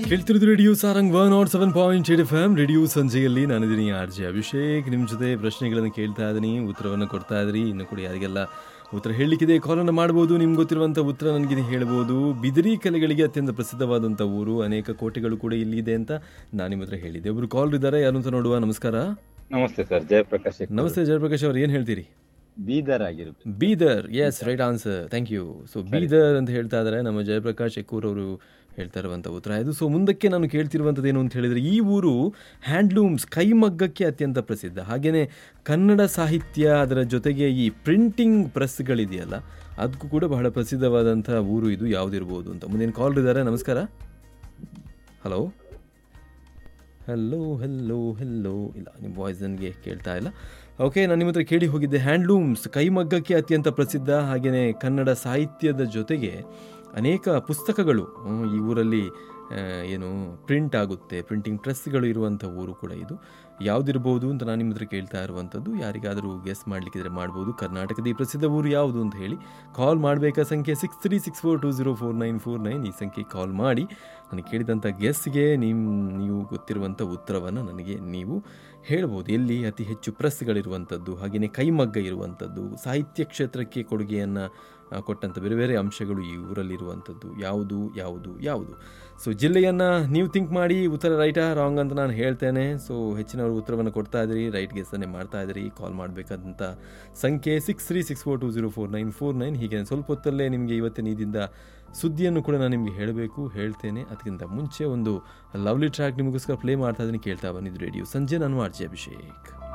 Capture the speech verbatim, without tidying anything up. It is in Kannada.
ಕೇಳ್ತಿರೋದು radio Sarang one not seven point eight F M. Radio ಸಂಜೆಯಲ್ಲಿ ನಾನಿದ್ದೀನಿ ಆರ್ ಜೆ ಅಭಿಷೇಕ್. ನಿಮ್ಮ ಜೊತೆ ಪ್ರಶ್ನೆಗಳನ್ನು ಕೇಳ್ತಾ ಇದ್ದೀನಿ, ಉತ್ತರವನ್ನು ಕೊಡ್ತಾ ಇದ್ರಿ. ಇನ್ನು ಕೂಡ ಯಾರಿಗೆಲ್ಲ ಉತ್ತರ ಹೇಳಲಿಕ್ಕಿದೆ ಕಾಲನ್ನು ಮಾಡ್ಬೋದು. ನಿಮ್ಗೆ ಗೊತ್ತಿರುವಂಥ ಉತ್ತರ ನನಗೆ ಹೇಳ್ಬೋದು. ಬಿದಿರಿ ಕಲೆಗಳಿಗೆ ಅತ್ಯಂತ ಪ್ರಸಿದ್ಧವಾದಂಥ ಊರು, ಅನೇಕ ಕೋಟೆಗಳು ಕೂಡ ಇಲ್ಲಿದೆ ಅಂತ ನಾನು ನಿಮ್ಮ ಹತ್ರ ಹೇಳಿದ್ದೆ. ಒಬ್ರು ಕಾಲ್ ಇದ್ದಾರೆ, ಯಾರು ಅಂತ ನೋಡುವ. ನಮಸ್ಕಾರ. ನಮಸ್ತೆ ಸರ್, ಜಯಪ್ರಕಾಶ್. ನಮಸ್ತೆ ಜಯಪ್ರಕಾಶ್ ಅವರು, ಏನು ಹೇಳ್ತೀರಿ? ಬೀದರ್ ಆಗಿರುತ್ತೆ. Bidar, S, right answer, thank you. So Bidar ಅಂತ ಹೇಳ್ತಾ ಇದ್ದಾರೆ ನಮ್ಮ ಜಯಪ್ರಕಾಶ್ ಎಕ್ಕೂರ್ ಅವರು ಹೇಳ್ತಾ ಇರುವಂಥ ಉತ್ತರ ಇದು. ಸೊ ಮುಂದಕ್ಕೆ ನಾನು ಕೇಳ್ತಿರುವಂಥದ್ದು ಏನು ಅಂತ ಹೇಳಿದರೆ, ಈ ಊರು ಹ್ಯಾಂಡ್ಲೂಮ್ಸ್, ಕೈಮಗ್ಗಕ್ಕೆ ಅತ್ಯಂತ ಪ್ರಸಿದ್ಧ. ಹಾಗೆಯೇ ಕನ್ನಡ ಸಾಹಿತ್ಯ, ಅದರ ಜೊತೆಗೆ ಈ ಪ್ರಿಂಟಿಂಗ್ ಪ್ರೆಸ್ಗಳಿದೆಯಲ್ಲ, ಅದಕ್ಕೂ ಕೂಡ ಬಹಳ ಪ್ರಸಿದ್ಧವಾದಂಥ ಊರು ಇದು. ಯಾವುದಿರ್ಬೋದು ಅಂತ. ಮುಂದೇನು ಕಾಲ್ ಇದ್ದಾರೆ. ನಮಸ್ಕಾರ. ಹಲೋ ಹಲೋ ಹಲೋ ಹಲೋ ಇಲ್ಲ, ನಿಮ್ಮ ವಾಯ್ಸ್ ನನಗೆ ಕೇಳ್ತಾ ಇಲ್ಲ. ಓಕೆ, ನಾನು ನಿಮ್ಮ ಹತ್ರ ಕೇಳಿ ಹೋಗಿದ್ದೆ. ಹ್ಯಾಂಡ್ಲೂಮ್ಸ್, ಕೈಮಗ್ಗಕ್ಕೆ ಅತ್ಯಂತ ಪ್ರಸಿದ್ಧ. ಹಾಗೆಯೇ ಕನ್ನಡ ಸಾಹಿತ್ಯದ ಜೊತೆಗೆ ಅನೇಕ ಪುಸ್ತಕಗಳು ಈ ಊರಲ್ಲಿ ಏನು ಪ್ರಿಂಟ್ ಆಗುತ್ತೆ, ಪ್ರಿಂಟಿಂಗ್ ಪ್ರೆಸ್ಗಳು ಇರುವಂಥ ಊರು ಕೂಡ ಇದು. ಯಾವುದಿರ್ಬೋದು ಅಂತ ನಾನು ನಿಮ್ಮ ಹತ್ರ ಕೇಳ್ತಾ ಇರುವಂಥದ್ದು. ಯಾರಿಗಾದರೂ ಗೆಸ್ ಮಾಡಲಿಕ್ಕಿದ್ರೆ ಮಾಡ್ಬೋದು. ಕರ್ನಾಟಕದ ಈ ಪ್ರಸಿದ್ಧ ಊರು ಯಾವುದು ಅಂತ ಹೇಳಿ ಕಾಲ್ ಮಾಡಬೇಕಾ ಸಂಖ್ಯೆ six three six four to zero four nine four nine. ಈ ಸಂಖ್ಯೆಗೆ ಕಾಲ್ ಮಾಡಿ ನನಗೆ ಕೇಳಿದಂಥ ಗೆಸ್ಗೆ ನಿಮ್ಮ ನೀವು ಗೊತ್ತಿರುವಂಥ ಉತ್ತರವನ್ನು ನನಗೆ ನೀವು ಹೇಳ್ಬೋದು. ಎಲ್ಲಿ ಅತಿ ಹೆಚ್ಚು ಪ್ರೆಸ್ಗಳಿರುವಂಥದ್ದು, ಹಾಗೆಯೇ ಕೈಮಗ್ಗ ಇರುವಂಥದ್ದು, ಸಾಹಿತ್ಯ ಕ್ಷೇತ್ರಕ್ಕೆ ಕೊಡುಗೆಯನ್ನು ಕೊಟ್ಟಂಥ ಬೇರೆ ಬೇರೆ ಅಂಶಗಳು ಈ ಊರಲ್ಲಿರುವಂಥದ್ದು ಯಾವುದು ಯಾವುದು ಯಾವುದು. ಸೊ ಜಿಲ್ಲೆಯನ್ನು ನೀವು ಥಿಂಕ್ ಮಾಡಿ ಉತ್ತರ ರೈಟಾ ರಾಂಗ್ ಅಂತ ನಾನು ಹೇಳ್ತೇನೆ. ಸೊ ಹೆಚ್ಚಿನವರು ಉತ್ತರವನ್ನು ಕೊಡ್ತಾ ಇದ್ರಿ, ರೈಟ್ ಗೆಸ್ಸನ್ನೇ ಮಾಡ್ತಾ ಇದ್ರಿ. ಕಾಲ್ ಮಾಡಬೇಕಾದಂಥ ಸಂಖ್ಯೆ six three six four to zero four nine four nine. ಹೀಗೆ ಸ್ವಲ್ಪ ಹೊತ್ತಲ್ಲೇ ನಿಮಗೆ ಇವತ್ತಿನ ಇದರಿಂದ ಸುದ್ದಿಯನ್ನು ಕೂಡ ನಾನು ನಿಮಗೆ ಹೇಳಬೇಕು, ಹೇಳ್ತೇನೆ. ಅದಕ್ಕಿಂತ ಮುಂಚೆ ಒಂದು ಲವ್ಲಿ ಟ್ರ್ಯಾಕ್ ನಿಮಗೋಸ್ಕರ ಪ್ಲೇ ಮಾಡ್ತಾ ಇದ್ದೀನಿ, ಕೇಳ್ತಾ ಬಂದಿದ್ದು ರೇಡಿಯೋ ಸಂಜೆ. ನಾನು ಆರ್ ಜೆ ಅಭಿಷೇಕ್.